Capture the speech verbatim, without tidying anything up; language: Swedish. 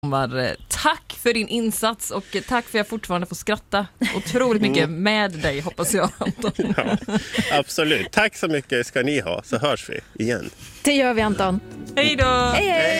Tack för din insats och tack för att jag fortfarande får skratta otroligt mycket mm. med dig, hoppas jag. Ja, absolut. Tack så mycket ska ni ha, så hörs vi igen. Det gör vi, Anton. Hej då! Hej, hej!